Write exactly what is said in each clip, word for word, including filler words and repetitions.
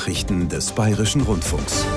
Nachrichten des Bayerischen Rundfunks.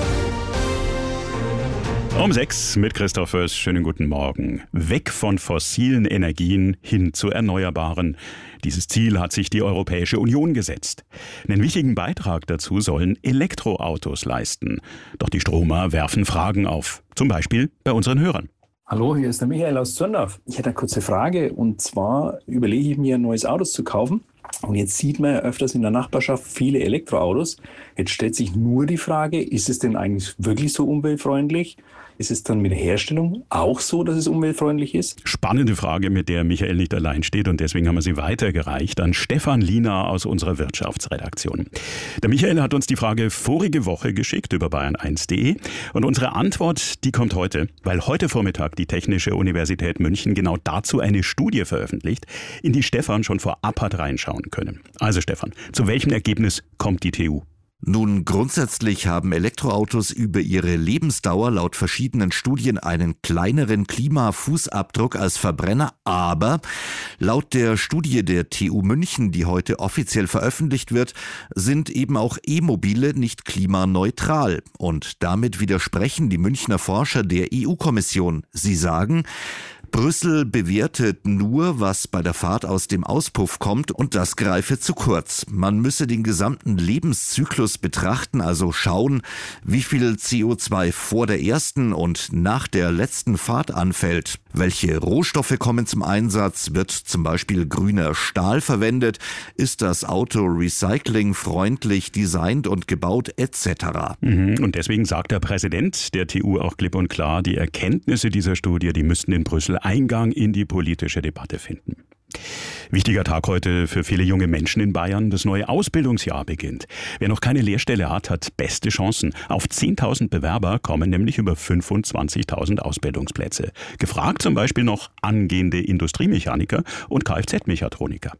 Um sechs mit Christoph Föß. Schönen guten Morgen. Weg von fossilen Energien hin zu erneuerbaren. Dieses Ziel hat sich die Europäische Union gesetzt. Einen wichtigen Beitrag dazu sollen Elektroautos leisten. Doch die Stromer werfen Fragen auf. Zum Beispiel bei unseren Hörern. Hallo, hier ist der Michael aus Zürndorf. Ich hätte eine kurze Frage, und zwar überlege ich mir, ein neues Auto zu kaufen. Und jetzt sieht man ja öfters in der Nachbarschaft viele Elektroautos. Jetzt stellt sich nur die Frage, ist es denn eigentlich wirklich so umweltfreundlich? Ist es dann mit der Herstellung auch so, dass es umweltfreundlich ist? Spannende Frage, mit der Michael nicht allein steht, und deswegen haben wir sie weitergereicht an Stefan Liener aus unserer Wirtschaftsredaktion. Der Michael hat uns die Frage vorige Woche geschickt über bayern eins punkt de, und unsere Antwort, die kommt heute, weil heute Vormittag die Technische Universität München genau dazu eine Studie veröffentlicht, in die Stefan schon vorab hat reinschauen können. Also Stefan, zu welchem Ergebnis kommt die T U? Nun, grundsätzlich haben Elektroautos über ihre Lebensdauer laut verschiedenen Studien einen kleineren Klimafußabdruck als Verbrenner, aber laut der Studie der T U München, die heute offiziell veröffentlicht wird, sind eben auch E-Mobile nicht klimaneutral. Und damit widersprechen die Münchner Forscher der E U-Kommission. Sie sagen, Brüssel bewertet nur, was bei der Fahrt aus dem Auspuff kommt, und das greife zu kurz. Man müsse den gesamten Lebenszyklus betrachten, also schauen, wie viel C O zwei vor der ersten und nach der letzten Fahrt anfällt. Welche Rohstoffe kommen zum Einsatz? Wird zum Beispiel grüner Stahl verwendet? Ist das Auto recyclingfreundlich designt und gebaut et cetera? Mhm. Und deswegen sagt der Präsident der T U auch klipp und klar, die Erkenntnisse dieser Studie, die müssten in Brüssel Eingang in die politische Debatte finden. Wichtiger Tag heute für viele junge Menschen in Bayern. Das neue Ausbildungsjahr beginnt. Wer noch keine Lehrstelle hat, hat beste Chancen. Auf zehntausend Bewerber kommen nämlich über fünfundzwanzigtausend Ausbildungsplätze. Gefragt zum Beispiel noch angehende Industriemechaniker und Kfz-Mechatroniker.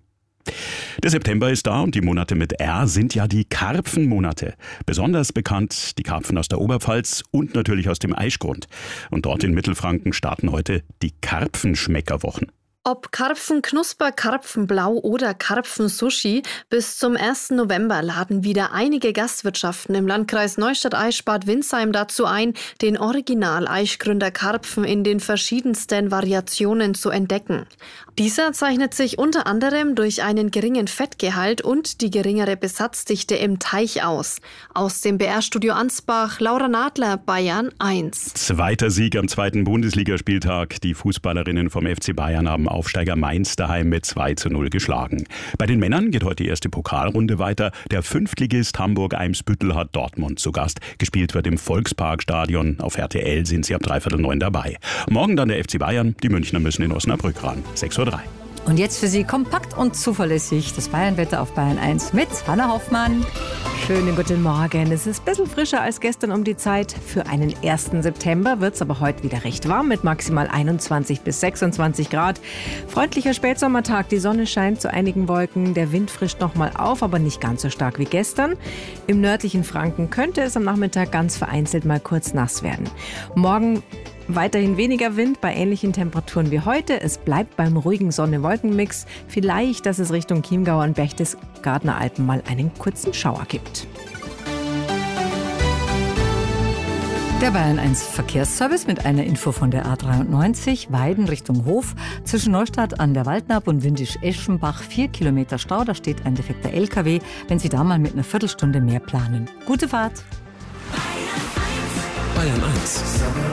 Der September ist da, und die Monate mit R sind ja die Karpfenmonate. Besonders bekannt die Karpfen aus der Oberpfalz und natürlich aus dem Aischgrund. Und dort in Mittelfranken starten heute die Karpfenschmeckerwochen. Ob Karpfenknusper, Karpfenblau oder Karpfensushi, bis zum ersten November laden wieder einige Gastwirtschaften im Landkreis Neustadt-Aisch-Bad Windsheim dazu ein, den Original-Aischgründer Karpfen in den verschiedensten Variationen zu entdecken. Dieser zeichnet sich unter anderem durch einen geringen Fettgehalt und die geringere Besatzdichte im Teich aus. Aus dem B R-Studio Ansbach, Laura Nadler, Bayern eins. Zweiter Sieg am zweiten Bundesligaspieltag. Die Fußballerinnen vom F C Bayern haben Aufsteiger Mainz daheim mit zwei zu null geschlagen. Bei den Männern geht heute die erste Pokalrunde weiter. Der Fünftligist Hamburg-Eimsbüttel hat Dortmund zu Gast. Gespielt wird im Volksparkstadion. Auf R T L sind sie ab dreiviertel neun dabei. Morgen dann der F C Bayern. Die Münchner müssen in Osnabrück ran. sechs Uhr drei. Und jetzt für Sie kompakt und zuverlässig das Bayernwetter auf Bayern eins mit Hanna Hoffmann. Schönen guten Morgen. Es ist ein bisschen frischer als gestern um die Zeit. Für einen ersten September wird es aber heute wieder recht warm mit maximal einundzwanzig bis sechsundzwanzig Grad. Freundlicher Spätsommertag. Die Sonne scheint zu einigen Wolken. Der Wind frischt noch mal auf, aber nicht ganz so stark wie gestern. Im nördlichen Franken könnte es am Nachmittag ganz vereinzelt mal kurz nass werden. Morgen weiterhin weniger Wind bei ähnlichen Temperaturen wie heute. Es bleibt beim ruhigen Sonne-Wolken-Mix. Vielleicht, dass es Richtung Chiemgau und Berchtesgadener Alpen mal einen kurzen Schauer gibt. Der Bayern eins Verkehrsservice mit einer Info von der A dreiundneunzig, Weiden Richtung Hof. Zwischen Neustadt an der Waldnaab und Windisch-Eschenbach vier Kilometer Stau. Da steht ein defekter L K W. Wenn Sie da mal mit einer Viertelstunde mehr planen. Gute Fahrt! Bayern eins.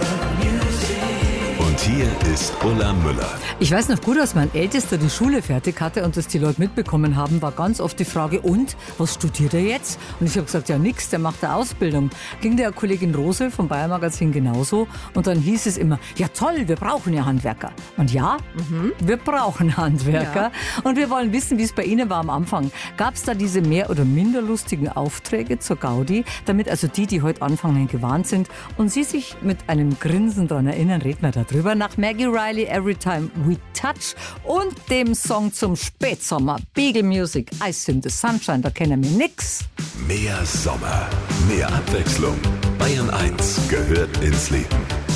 Und hier ist Ulla Müller. Ich weiß noch gut, als mein Ältester die Schule fertig hatte und das die Leute mitbekommen haben, war ganz oft die Frage, und, was studiert er jetzt? Und ich habe gesagt, ja nix, der macht eine Ausbildung. Ging der Kollegin Rose vom Bayern Magazin genauso. Und dann hieß es immer, ja toll, wir brauchen ja Handwerker. Und ja, mhm. wir brauchen Handwerker. Ja. Und wir wollen wissen, wie es bei Ihnen war am Anfang. Gab es da diese mehr oder minder lustigen Aufträge zur Gaudi, damit also die, die heute anfangen, gewarnt sind und Sie sich mit einem Grinsen daran erinnern, reden wir darüber nach Maggie Riley, Every Time We Touch und dem Song zum Spätsommer, Beagle Music, Ice in the Sunshine, da kennen wir nix. Mehr Sommer, mehr Abwechslung. Bayern eins gehört ins Leben.